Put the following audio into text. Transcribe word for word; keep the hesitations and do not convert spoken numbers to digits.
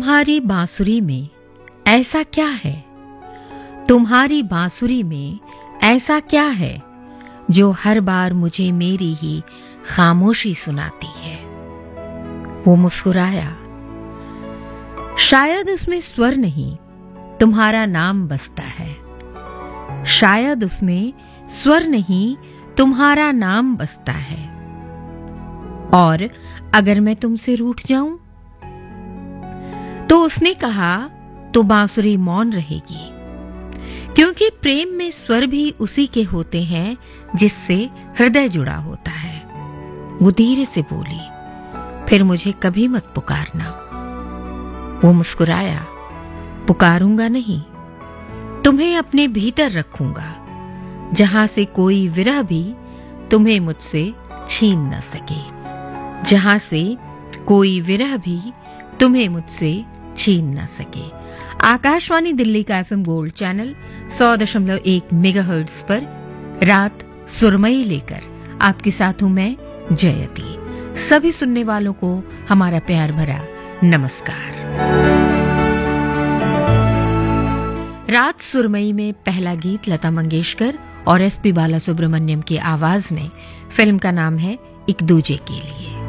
तुम्हारी बांसुरी में ऐसा क्या है, तुम्हारी बांसुरी में ऐसा क्या है जो हर बार मुझे मेरी ही खामोशी सुनाती है। वो मुस्कुराया। शायद उसमें स्वर नहीं, तुम्हारा नाम बसता है। शायद उसमें स्वर नहीं, तुम्हारा नाम बसता है। और अगर मैं तुमसे रूठ जाऊं, तो उसने कहा, तो बांसुरी मौन रहेगी, क्योंकि प्रेम में स्वर भी उसी के होते हैं जिससे हृदय जुड़ा होता है। वो धीरे से बोली, फिर मुझे कभी मत पुकारना। वो मुस्कुराया। पुकारूंगा नहीं, तुम्हें अपने भीतर रखूंगा, जहां से कोई विरह भी तुम्हें मुझसे छीन न सके, जहां से कोई विरह भी तुम्हें मुझसे छीन न सके। आकाशवाणी दिल्ली का एफएम गोल्ड चैनल सौ दशमलव एक मेगाहर्ट्ज पर रात सुरमई लेकर आपके साथ हूं मैं जयती। सभी सुनने वालों को हमारा प्यार भरा नमस्कार। रात सुरमई में पहला गीत लता मंगेशकर और एसपी बालासुब्रमण्यम की आवाज में। फिल्म का नाम है एक दूजे के लिए।